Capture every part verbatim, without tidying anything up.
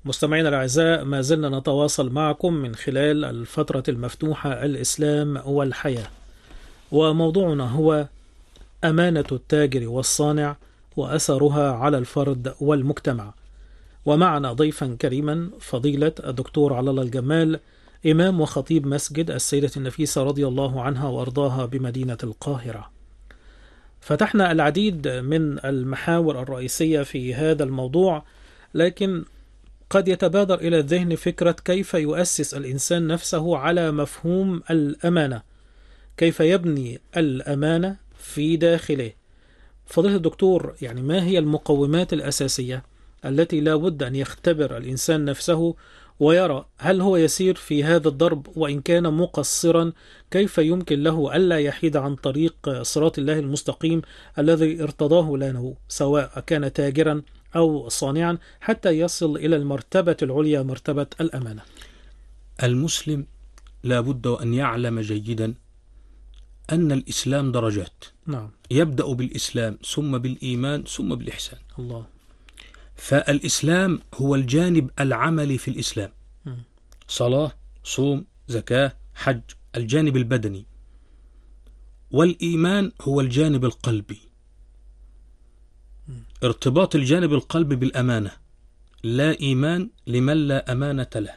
مستمعينا الأعزاء، ما زلنا نتواصل معكم من خلال الفترة المفتوحة الإسلام والحياة، وموضوعنا هو أمانة التاجر والصانع وأثرها على الفرد والمجتمع. ومعنا ضيفا كريما فضيلة الدكتور على الله الجمال، إمام وخطيب مسجد السيدة النفيسة رضي الله عنها وأرضاها بمدينة القاهرة. فتحنا العديد من المحاور الرئيسية في هذا الموضوع، لكن قد يتبادر إلى الذهن فكرة كيف يؤسس الإنسان نفسه على مفهوم الأمانة، كيف يبني الأمانة في داخله. فضيلة الدكتور، يعني ما هي المقومات الأساسية التي لا بد أن يختبر الإنسان نفسه ويرى هل هو يسير في هذا الضرب، وإن كان مقصرا كيف يمكن له ألا يحيد عن طريق صراط الله المستقيم الذي ارتضاه له، سواء كان تاجرا أو صانعا، حتى يصل إلى المرتبة العليا، مرتبة الأمانة؟ المسلم لا بد أن يعلم جيدا أن الإسلام درجات. نعم. يبدأ بالإسلام ثم بالإيمان ثم بالإحسان. الله. فالإسلام هو الجانب العملي في الإسلام، م. صلاة، صوم، زكاة، حج، الجانب البدني. والإيمان هو الجانب القلبي، م. ارتباط الجانب القلبي بالأمانة. لا إيمان لمن لا أمانة له.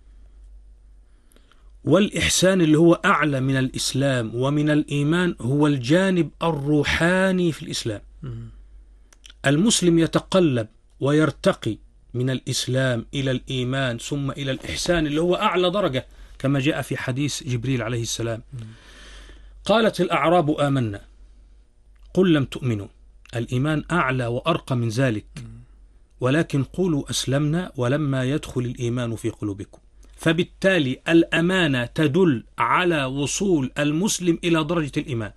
والإحسان اللي هو أعلى من الإسلام ومن الإيمان هو الجانب الروحاني في الإسلام. م. المسلم يتقلب ويرتقي من الإسلام إلى الإيمان ثم إلى الإحسان اللي هو أعلى درجة، كما جاء في حديث جبريل عليه السلام. م. قالت الأعراب آمنا قل لم تؤمنوا. الإيمان أعلى وأرقى من ذلك، ولكن قولوا أسلمنا ولما يدخل الإيمان في قلوبكم. فبالتالي الأمانة تدل على وصول المسلم إلى درجة الإيمان.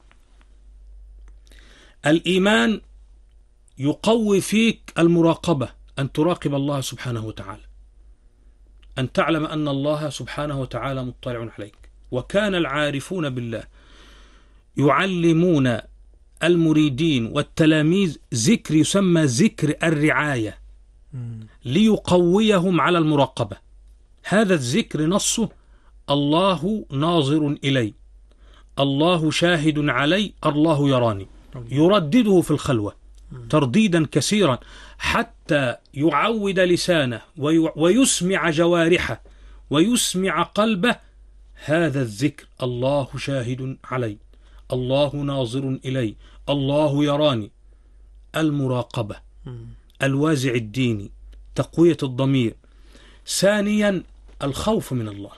الإيمان يقوي فيك المراقبة، أن تراقب الله سبحانه وتعالى، أن تعلم أن الله سبحانه وتعالى مطلع عليك. وكان العارفون بالله يعلمون المريدين والتلاميذ ذكر يسمى ذكر الرعاية ليقويهم على المراقبة. هذا الذكر نصه الله ناظر إلي، الله شاهد علي، الله يراني. يردده في الخلوة ترديدا كثيرا حتى يعود لسانه ويسمع جوارحه ويسمع قلبه هذا الذكر: الله شاهد علي، الله ناظر إلي، الله يراني. المراقبة، الوازع الديني، تقوية الضمير. ثانيا الخوف من الله،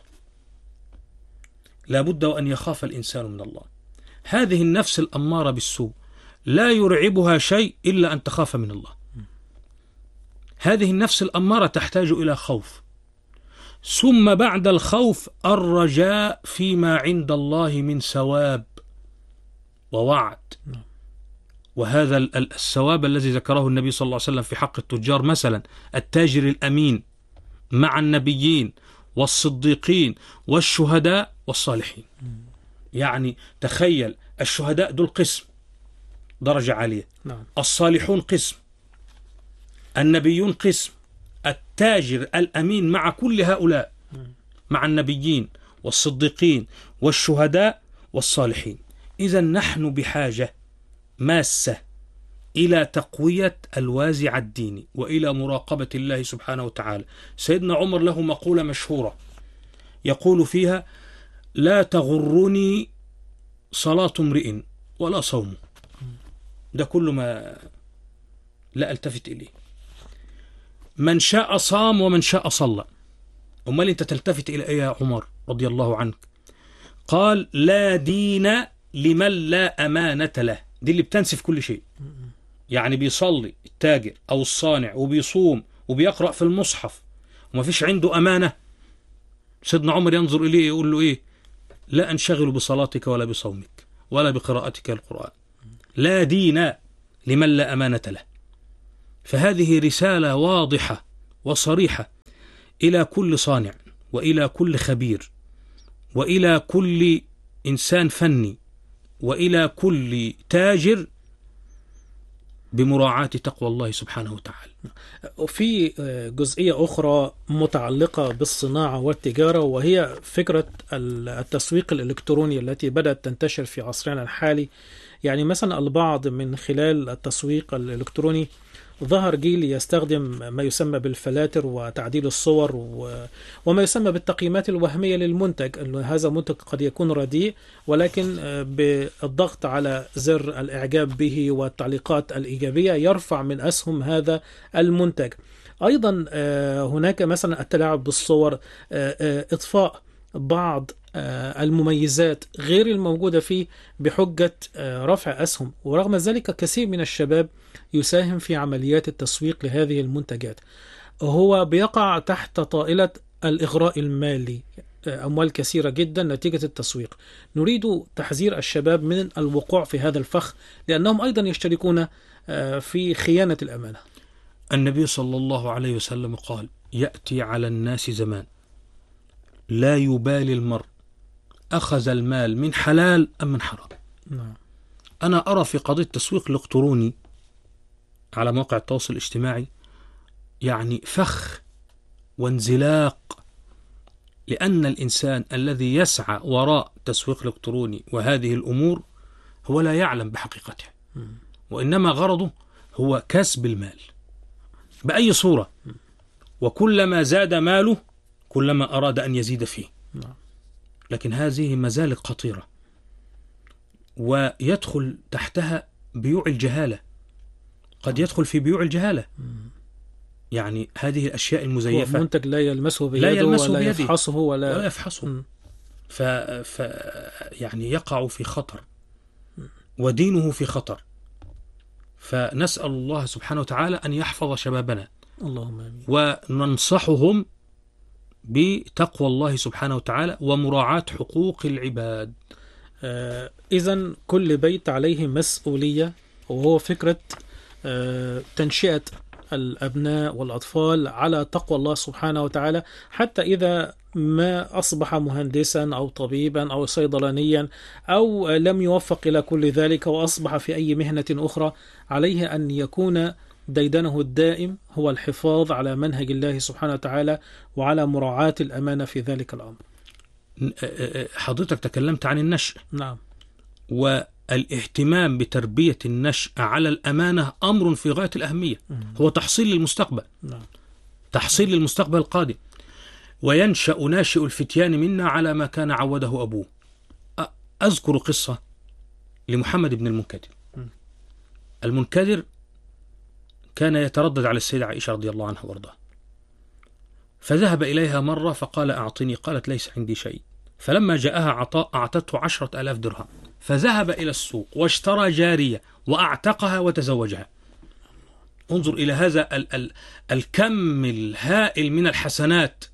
لا بد أن يخاف الإنسان من الله. هذه النفس الأمارة بالسوء لا يرعبها شيء إلا أن تخاف من الله. هذه النفس الأمارة تحتاج إلى خوف، ثم بعد الخوف الرجاء فيما عند الله من ثواب ووعد. وهذا الثواب الذي ذكره النبي صلى الله عليه وسلم في حق التجار مثلا: التاجر الأمين مع النبيين والصديقين والشهداء والصالحين. يعني تخيل، الشهداء دول قسم درجة عالية، نعم. الصالحون قسم، النبيون قسم، التاجر الأمين مع كل هؤلاء، مع النبيين والصديقين والشهداء والصالحين. إذن نحن بحاجة ماسة إلى تقوية الوازع الديني وإلى مراقبة الله سبحانه وتعالى. سيدنا عمر له مقولة مشهورة يقول فيها: لا تغرني صلاة امرئ ولا صومه. ده كل ما لا ألتفت إليه. من شاء صام ومن شاء صلى. أمال أنت تلتفت إلى إيه يا عمر رضي الله عنك؟ قال: لا دين لمن لا أمانة له. دي اللي بتنسف كل شيء. يعني بيصلي التاجر أو الصانع وبيصوم وبيقرأ في المصحف وما فيش عنده أمانة، سيدنا عمر ينظر إليه يقول له إيه؟ لا أنشغل بصلاتك ولا بصومك ولا بقراءتك القرآن. لا دين لمن لا أمانة له. فهذه رسالة واضحة وصريحة إلى كل صانع وإلى كل خبير وإلى كل إنسان فني وإلى كل تاجر بمراعاة تقوى الله سبحانه وتعالى. في جزئية أخرى متعلقة بالصناعة والتجارة، وهي فكرة التسويق الإلكتروني التي بدأت تنتشر في عصرنا الحالي. يعني مثلا البعض من خلال التسويق الإلكتروني ظهر جيل يستخدم ما يسمى بالفلاتر وتعديل الصور وما يسمى بالتقييمات الوهمية للمنتج، أن هذا منتج قد يكون رديء، ولكن بالضغط على زر الإعجاب به والتعليقات الإيجابية يرفع من أسهم هذا المنتج. أيضا هناك مثلا التلاعب بالصور، إضفاء بعض المميزات غير الموجودة فيه بحجة رفع أسهم، ورغم ذلك كثير من الشباب يساهم في عمليات التسويق لهذه المنتجات. هو بيقع تحت طائلة الإغراء المالي، أموال كثيرة جدا نتيجة التسويق. نريد تحذير الشباب من الوقوع في هذا الفخ، لأنهم أيضا يشتركون في خيانة الأمانة. النبي صلى الله عليه وسلم قال: يأتي على الناس زمان لا يبالي المرء أخذ المال من حلال أم من حرام. نعم. أنا أرى في قضية التسويق الإلكتروني على مواقع التواصل الاجتماعي يعني فخ وانزلاق، لأن الإنسان الذي يسعى وراء تسويق إلكتروني وهذه الأمور هو لا يعلم بحقيقتها، وإنما غرضه هو كسب المال بأي صورة، وكلما زاد ماله كلما أراد أن يزيد فيه. لكن هذه مزالق خطيرة، ويدخل تحتها بيوع الجهالة، قد يدخل في بيوع الجهالة. يعني هذه الأشياء المزيفة، منتج لا يلمسه بيده، لا يلمسه ولا بيده يفحصه ولا, ولا يفحصه، ف... ف... يعني يقع في خطر ودينه في خطر. فنسأل الله سبحانه وتعالى أن يحفظ شبابنا، اللهم آمين، وننصحهم بتقوى الله سبحانه وتعالى ومراعاة حقوق العباد. آه إذن كل بيت عليه مسؤولية، وهو فكرة آه تنشئة الأبناء والأطفال على تقوى الله سبحانه وتعالى، حتى إذا ما أصبح مهندسا أو طبيبا أو صيدلانيا أو لم يوفق إلى كل ذلك وأصبح في أي مهنة أخرى، عليه أن يكون ديدنه الدائم هو الحفاظ على منهج الله سبحانه وتعالى وعلى مراعاة الأمانة في ذلك الأمر. حضرتك تكلمت عن النشء. نعم. والاهتمام بتربية النشء على الأمانة أمر في غاية الأهمية، هو تحصيل للمستقبل. نعم. تحصيل للمستقبل القادم. وينشأ ناشئ الفتيان منا على ما كان عوده أبوه. أذكر قصة لمحمد بن المنكدر. المنكدر كان يتردد على السيدة عائشة رضي الله عنها وارضاها، فذهب إليها مرة فقال: أعطني. قالت: ليس عندي شيء. فلما جاءها عطاء أعطته عشرة آلاف درهم، فذهب إلى السوق واشترى جارية وأعتقها وتزوجها. انظر إلى هذا ال ال الكم الهائل من الحسنات.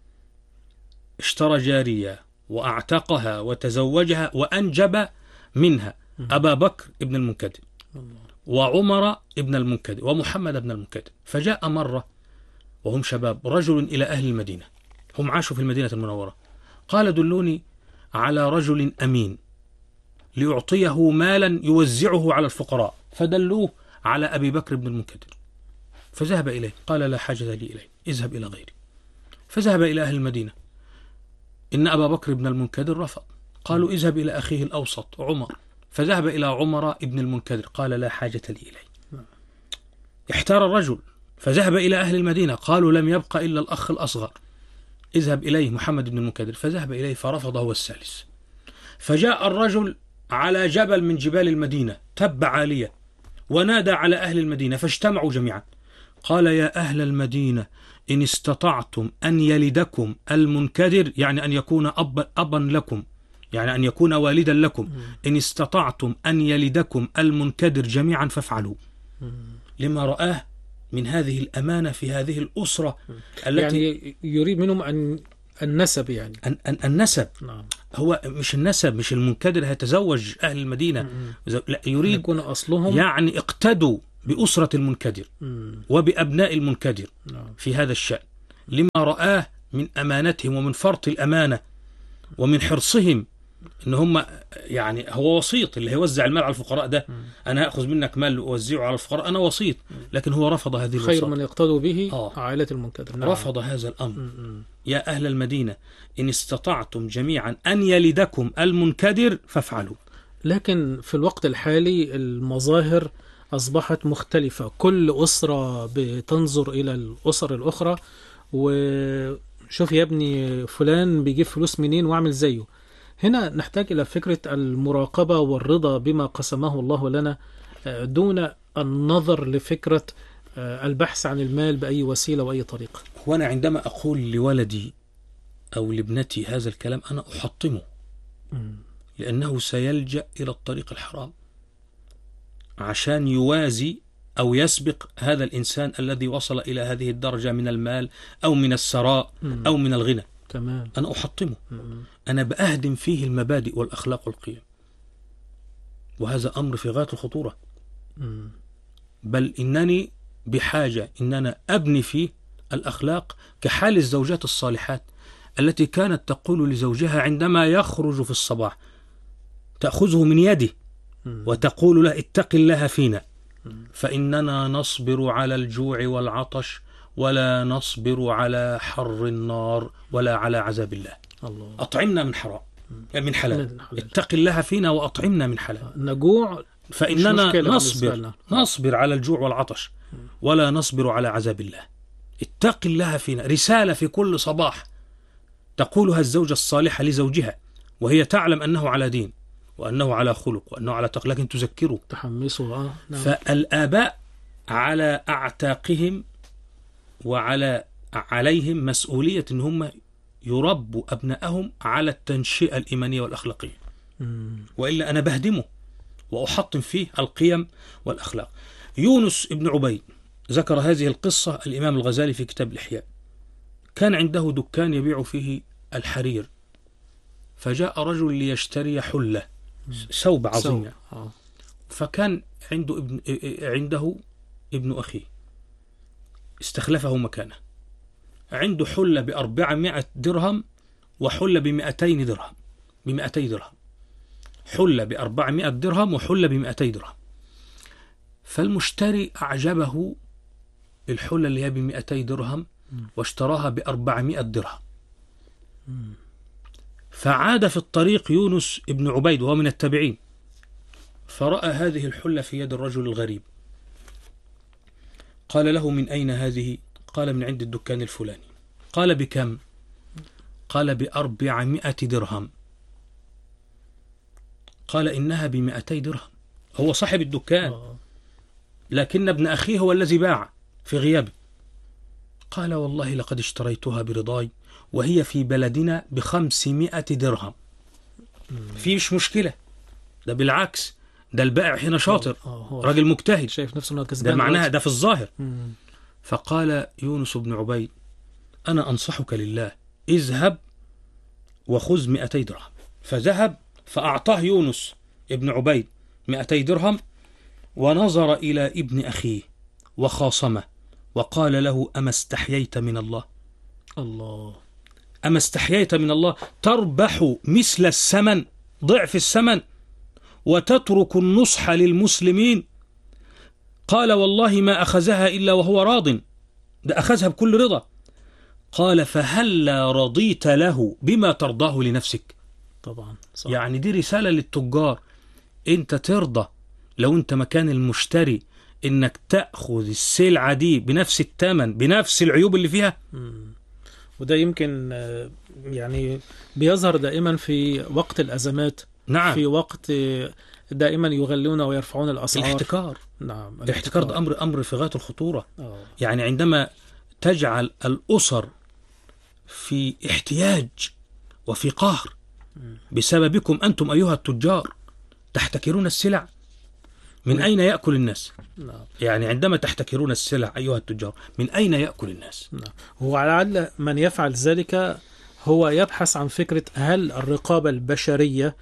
اشترى جارية وأعتقها وتزوجها وأنجب منها أبا بكر ابن المنكدر وعمر ابن المنكدر ومحمد ابن المنكدر. فجاء مرة وهم شباب رجل إلى أهل المدينة، هم عاشوا في المدينة المنورة، قال: دلوني على رجل أمين ليعطيه مالا يوزعه على الفقراء. فدلوه على أبي بكر بن المنكدر، فذهب إليه. قال: لا حاجة لي إليه، اذهب إلى غيري. فذهب إلى أهل المدينة، إن أبا بكر بن المنكدر رفض. قالوا: اذهب إلى أخيه الأوسط عمر. فذهب إلى عمر ابن المنكدر، قال: لا حاجة لي إليه. احتار الرجل فذهب إلى أهل المدينة، قالوا: لم يبق إلا الأخ الأصغر، اذهب إليه محمد بن المنكدر. فذهب إليه فرفض هو الثالث. فجاء الرجل على جبل من جبال المدينة تب عالية ونادى على أهل المدينة فاجتمعوا جميعا، قال: يا أهل المدينة، إن استطعتم أن يلدكم المنكدر، يعني أن يكون أب أبا لكم، يعني أن يكون والدا لكم، إن استطعتم أن يلدكم المنكدر جميعا فافعلوا، لما رآه من هذه الأمانة في هذه الأسرة التي يعني يريد منهم أن النسب، يعني أن أن النسب. نعم. هو مش النسب، مش المنكدر هيتزوج أهل المدينة، لا، يريد يكون أصلهم، يعني اقتدوا بأسرة المنكدر مم. وبأبناء المنكدر نعم. في هذا الشأن، لما رآه من أمانتهم ومن فرط الأمانة ومن حرصهم ان هم يعني هو وسيط، اللي هيوزع المال على الفقراء ده م. انا هاخذ منك مال واوزعه على الفقراء، انا وسيط. لكن هو رفض هذه الوساطة. خير من يقتدوا به آه. عائلة المنكدر. نعم. رفض هذا الامر. م- م. يا اهل المدينة ان استطعتم جميعا ان يلدكم المنكدر فافعلوا. لكن في الوقت الحالي المظاهر أصبحت مختلفة، كل أسرة بتنظر إلى الأسر الأخرى وشوف يا ابني فلان بيجيب فلوس منين واعمل زيه. هنا نحتاج إلى فكرة المراقبة والرضا بما قسمه الله لنا، دون النظر لفكرة البحث عن المال بأي وسيلة وأي طريقة. وأنا عندما أقول لولدي أو لابنتي هذا الكلام أنا أحطمه، لأنه سيلجأ إلى الطريق الحرام عشان يوازي أو يسبق هذا الإنسان الذي وصل إلى هذه الدرجة من المال أو من الثراء أو من الغنى. تمام. أنا أحطمه، أنا بأهدم فيه المبادئ والأخلاق والقيم، وهذا أمر في غاية الخطورة. بل إنني بحاجة إن أنا أبني فيه الأخلاق كحال الزوجات الصالحات التي كانت تقول لزوجها عندما يخرج في الصباح، تأخذه من يده وتقول له اتق الله فينا فإننا نصبر على الجوع والعطش ولا نصبر على حر النار ولا على عذاب الله. الله. أطعمنا من حرام من حلال، اتق الله فينا وأطعمنا من حلال. نجوع فإننا نصبر نصبر على الجوع والعطش ولا نصبر على عذاب الله. اتق الله فينا رسالة في كل صباح تقولها الزوجة الصالحة لزوجها وهي تعلم أنه على دين وأنه على خلق وأنه على تقوى، لكن تذكره تحمسه. آه. نعم. فالآباء على أعتاقهم وعلى عليهم مسؤولية أن هم يربوا أبنائهم على التنشئة الإيمانية والأخلاقية. مم. وإلا أنا بهدمه وأحطم فيه القيم والأخلاق. يونس ابن عبيد ذكر هذه القصة الإمام الغزالي في كتاب الإحياء. كان عنده دكان يبيع فيه الحرير، فجاء رجل ليشتري حلة ثوب عظيم، فكان عنده ابن عنده ابن أخيه استخلفه مكانه، عنده حلة بأربعمائة درهم وحلة بمئتين درهم بمئتي درهم حلة بأربعمائة درهم وحلة بمئتي درهم. فالمشتري أعجبه الحلة اللي هي بمئتي درهم واشتراها بأربعمائة درهم. فعاد في الطريق يونس ابن عبيد وهو من التابعين، فرأى هذه الحلة في يد الرجل الغريب، قال له من أين هذه؟ قال من عند الدكان الفلاني. قال بكم؟ قال بأربعمائة درهم. قال إنها بمئتي درهم. هو صاحب الدكان لكن ابن أخيه هو الذي باع في غيابه. قال والله لقد اشتريتها برضاي وهي في بلدنا بخمسمائة درهم. في مش مشكلة، ده بالعكس، ده البائع هنا شاطر، راجل مجتهد، شايف نفسه انه كسبان، ده معناها ده في الظاهر. مم. فقال يونس بن عبيد أنا أنصحك لله اذهب وخذ مئتي درهم. فذهب فأعطاه يونس ابن عبيد مئتي درهم ونظر إلى ابن أخيه وخاصمه وقال له أما استحييت من الله؟ الله. أما استحييت من الله تربح مثل الثمن ضعف الثمن وتترك النصح للمسلمين؟ قال والله ما أخذها إلا وهو راض، ده أخذها بكل رضا. قال فهلا رضيت له بما ترضاه لنفسك؟ طبعا صح. يعني دي رسالة للتجار، انت ترضى لو انت مكان المشتري انك تأخذ السلعة دي بنفس الثمن بنفس العيوب اللي فيها؟ مم. وده يمكن يعني بيظهر دائما في وقت الأزمات. نعم. في وقت دائما يغلون ويرفعون الأسعار. الاحتكار. نعم. الاحتكار ده أمر أمر في غاية الخطورة. أوه. يعني عندما تجعل الأسر في احتياج وفي قهر بسببكم أنتم أيها التجار تحتكرون السلع، من م. أين يأكل الناس؟ نعم. يعني عندما تحتكرون السلع أيها التجار من أين يأكل الناس؟ نعم. ولعل من يفعل ذلك هو يبحث عن فكرة هل الرقابة البشرية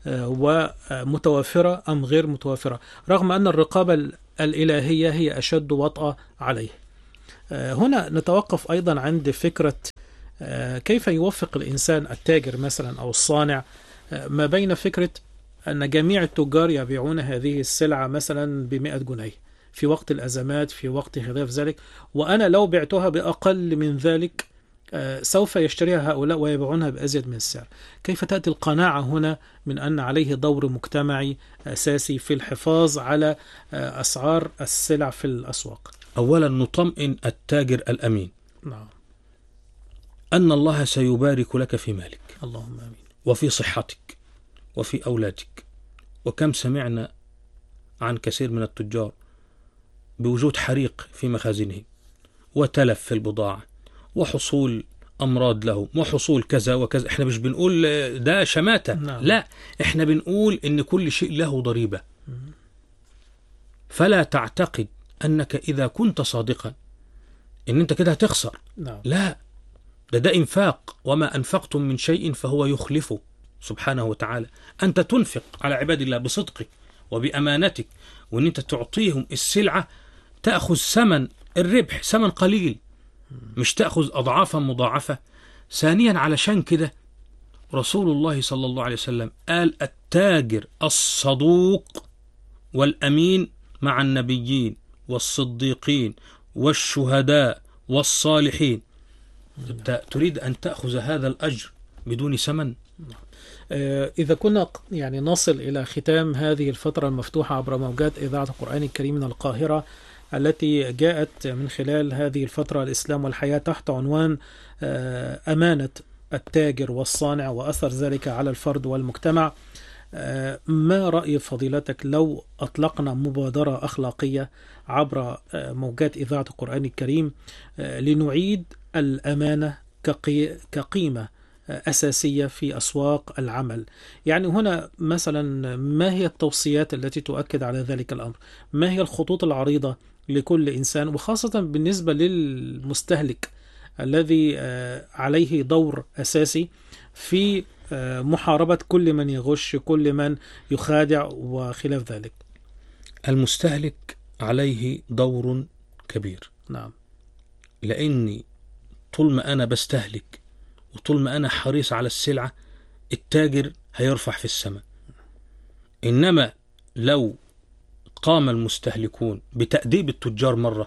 ومتوفرة أم غير متوفرة، رغم أن الرقابة الإلهية هي أشد وطأة عليه. هنا نتوقف أيضا عند فكرة كيف يوفق الإنسان التاجر مثلا أو الصانع ما بين فكرة أن جميع التجار يبيعون هذه السلعة مثلا بمئة جنيه في وقت الأزمات، في وقت خلاف ذلك، وأنا لو بعتها بأقل من ذلك سوف يشتريها هؤلاء ويبيعونها بأزيد من السعر. كيف تأتي القناعة هنا من أن عليه دور مجتمعي أساسي في الحفاظ على أسعار السلع في الأسواق؟ أولا نطمئن التاجر الأمين نعم. أن الله سيبارك لك في مالك، اللهم آمين، وفي صحتك وفي أولادك. وكم سمعنا عن كثير من التجار بوجود حريق في مخازنهم، وتلف في البضاعة، وحصول أمراض لهم، وحصول كذا وكذا. احنا مش بنقول ده شماتة، نعم. لا، احنا بنقول ان كل شيء له ضريبة. فلا تعتقد أنك إذا كنت صادقا ان انت كده هتخسر. نعم. لا، ده ده إنفاق، وما أنفقتم من شيء فهو يخلفه سبحانه وتعالى. أنت تنفق على عباد الله بصدقك وبأمانتك، وأن أنت تعطيهم السلعة تأخذ ثمن الربح، ثمن قليل، مش تأخذ أضعافا مضاعفة. ثانيا علشان كده رسول الله صلى الله عليه وسلم قال: التاجر الصدوق والأمين مع النبيين والصديقين والشهداء والصالحين. أنت تريد أن تأخذ هذا الأجر بدون ثمن؟ إذا كنا يعني نصل إلى ختام هذه الفترة المفتوحة عبر موجات إذاعة القرآن الكريم من القاهرة، التي جاءت من خلال هذه الفترة الإسلام والحياة تحت عنوان أمانة التاجر والصانع وأثر ذلك على الفرد والمجتمع، ما رأي فضيلتك لو أطلقنا مبادرة أخلاقية عبر موجات إذاعة القرآن الكريم لنعيد الأمانة كقيمة أساسية في أسواق العمل؟ يعني هنا مثلا ما هي التوصيات التي تؤكد على ذلك الأمر؟ ما هي الخطوط العريضة لكل إنسان، وخاصة بالنسبة للمستهلك الذي عليه دور أساسي في محاربة كل من يغش، كل من يخادع وخلاف ذلك؟ المستهلك عليه دور كبير. نعم. لأني طول ما أنا بستهلك وطول ما أنا حريص على السلعة، التاجر هيرفع في السماء. إنما لو قام المستهلكون بتأديب التجار مرة،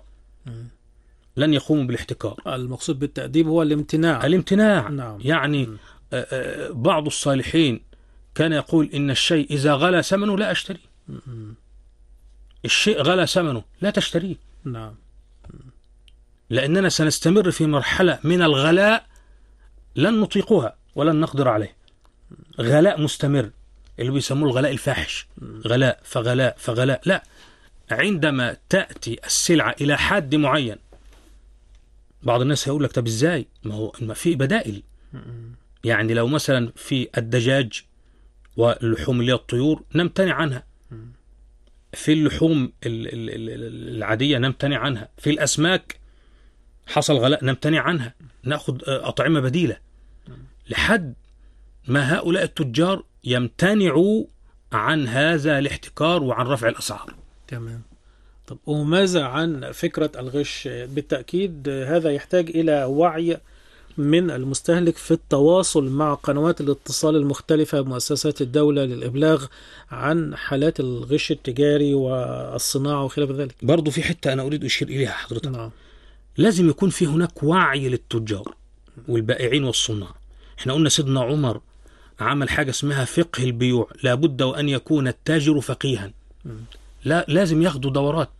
لن يقوموا بالاحتكار. المقصود بالتأديب هو الامتناع. الامتناع. نعم. يعني م. بعض الصالحين كان يقول إن الشيء إذا غلى ثمنه لا أشتري. م. الشيء غلى ثمنه لا تشتريه. نعم. لأننا سنستمر في مرحلة من الغلاء لن نطيقها ولن نقدر عليه. غلاء مستمر اللي بيسموه الغلاء الفاحش، غلاء فغلاء فغلاء. لا، عندما تأتي السلعة إلى حد معين، بعض الناس هيقول لك طب إزاي؟ ما هو ما في بدائل. يعني لو مثلا في الدجاج واللحوم اللي هي الطيور نمتنع عنها، في اللحوم العادية نمتنع عنها، في الأسماك حصل غلاء نمتنع عنها، نأخذ أطعمة بديلة، لحد ما هؤلاء التجار يمتنعوا عن هذا الاحتكار وعن رفع الأسعار. تمام. طب وماذا عن فكرة الغش؟ بالتأكيد هذا يحتاج إلى وعي من المستهلك في التواصل مع قنوات الاتصال المختلفة بمؤسسات الدولة للإبلاغ عن حالات الغش التجاري والصناعة وخلاف ذلك. برضو في حتة أنا أريد أشير إليها حضرتك. نعم. لازم يكون في هناك وعي للتجار والبائعين والصناع. احنا قلنا سيدنا عمر عمل حاجة اسمها فقه البيوع، لابد وأن يكون التاجر فقيها. لا، لازم ياخدوا دورات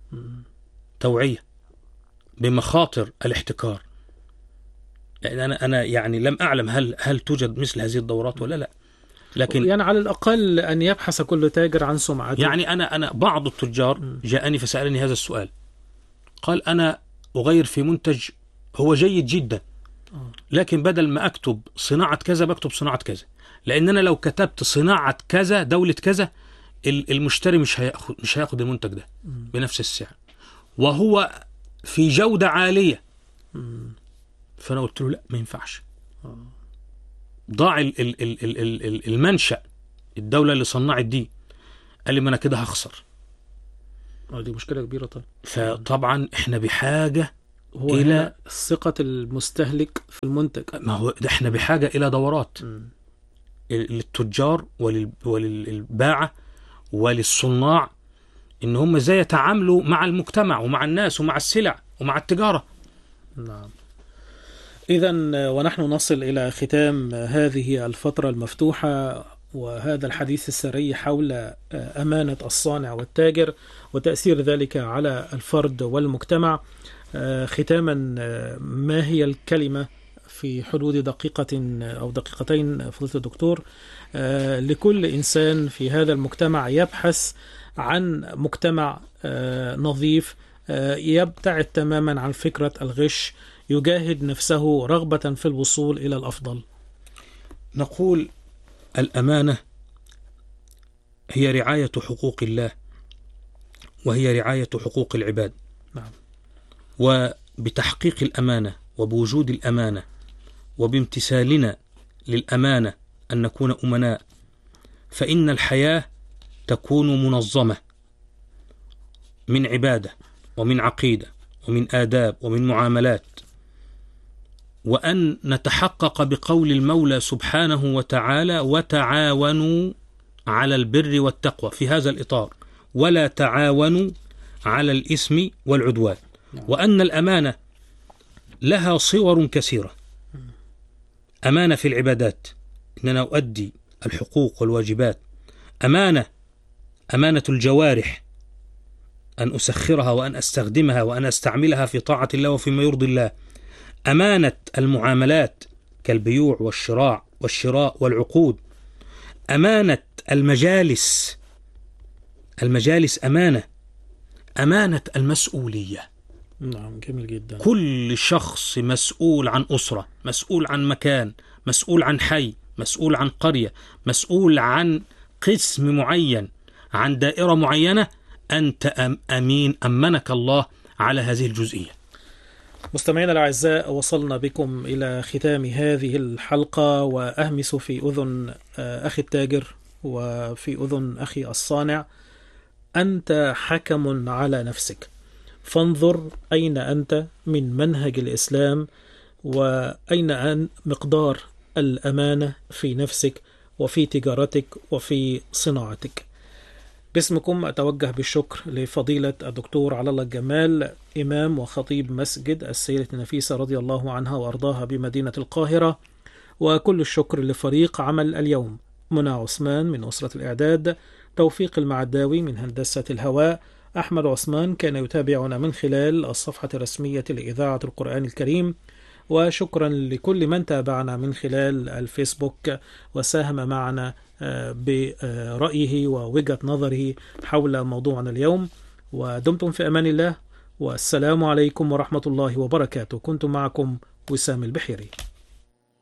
توعية بمخاطر الاحتكار. يعني أنا أنا يعني لم أعلم هل هل توجد مثل هذه الدورات ولا لا، لكن يعني على الأقل أن يبحث كل تاجر عن سمعته. يعني أنا أنا بعض التجار جاءني فسألني هذا السؤال، قال أنا أغير في منتج هو جيد جدا، لكن بدل ما أكتب صناعة كذا بكتب صناعة كذا، لأن أنا لو كتبت صناعة كذا دولة كذا المشتري مش هياخد مش هياخد المنتج ده بنفس السعر وهو في جودة عالية. فأنا قلت له لا، ما ينفعش. ضاع ال ال ال ال ال المنشأ، الدولة اللي صنعت دي. قال لي ما أنا كده هخسر. دي مشكلة كبيرة طبعا. فطبعا احنا بحاجة هو إلى ثقة المستهلك في المنتج. ما هو ده احنا بحاجة إلى دورات. م. للتجار وللباعة وللصناع إن هم ازاي يتعاملوا مع المجتمع ومع الناس ومع السلع ومع التجارة. نعم. إذن ونحن نصل إلى ختام هذه الفترة المفتوحة وهذا الحديث السري حول أمانة الصانع والتاجر وتأثير ذلك على الفرد والمجتمع. ختاما، ما هي الكلمة في حدود دقيقة أو دقيقتين فضيلة الدكتور لكل إنسان في هذا المجتمع يبحث عن مجتمع نظيف يبتعد تماما عن فكرة الغش، يجاهد نفسه رغبة في الوصول إلى الأفضل؟ نقول الأمانة هي رعاية حقوق الله وهي رعاية حقوق العباد. نعم. وبتحقيق الأمانة وبوجود الأمانة وبامتثالنا للأمانة أن نكون أمناء فإن الحياة تكون منظمة من عبادة ومن عقيدة ومن آداب ومن معاملات، وأن نتحقق بقول المولى سبحانه وتعالى وتعاونوا على البر والتقوى في هذا الإطار ولا تعاونوا على الإثم والعدوان. وأن الأمانة لها صور كثيرة. أمانة في العبادات إننا أؤدي الحقوق والواجبات، أمانة أمانة الجوارح أن أسخرها وأن أستخدمها وأن أستعملها في طاعة الله وفيما يرضي الله، أمانة المعاملات كالبيوع والشراء والشراء والعقود، أمانة المجالس المجالس أمانة، أمانة المسؤولية. نعم، جميل جدا. كل شخص مسؤول عن أسرة، مسؤول عن مكان، مسؤول عن حي، مسؤول عن قرية، مسؤول عن قسم معين، عن دائرة معينة. أنت أمين، أمنك الله على هذه الجزئية. مستمعينا الأعزاء، وصلنا بكم إلى ختام هذه الحلقة، وأهمس في أذن أخي التاجر وفي أذن أخي الصانع: أنت حكم على نفسك، فانظر أين أنت من منهج الإسلام، وأين أن مقدار الأمانة في نفسك وفي تجارتك وفي صناعتك. باسمكم أتوجه بالشكر لفضيلة الدكتور على الله الجمال، إمام وخطيب مسجد السيدة النفيسة رضي الله عنها وأرضاها بمدينة القاهرة، وكل الشكر لفريق عمل اليوم: منى عثمان من أسرة الإعداد، توفيق المعداوي من هندسة الهواء، أحمد عثمان كان يتابعنا من خلال الصفحة الرسمية لإذاعة القرآن الكريم، وشكرا لكل من تابعنا من خلال الفيسبوك وساهم معنا برأيه ووجهة نظره حول موضوعنا اليوم. ودمتم في أمان الله، والسلام عليكم ورحمة الله وبركاته. كنت معكم وسام البحيري.